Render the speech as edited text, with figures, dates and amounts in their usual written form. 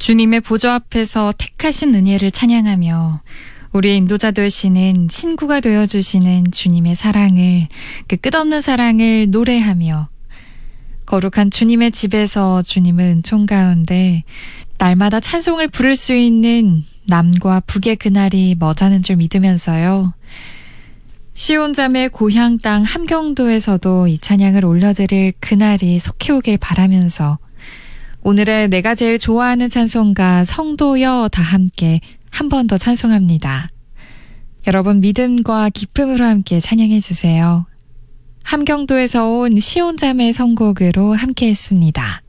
주님의 보좌 앞에서 택하신 은혜를 찬양하며 우리의 인도자 되시는 친구가 되어주시는 주님의 사랑을, 그 끝없는 사랑을 노래하며 거룩한 주님의 집에서 주님의 은총 가운데 날마다 찬송을 부를 수 있는 남과 북의 그날이 머지않은 줄 믿으면서요. 시온자매 고향 땅 함경도에서도 이 찬양을 올려드릴 그날이 속히 오길 바라면서 오늘의 내가 제일 좋아하는 찬송가 성도여 다 함께 한 번 더 찬송합니다. 여러분 믿음과 기쁨으로 함께 찬양해 주세요. 함경도에서 온 시온자매 선곡으로 함께 했습니다.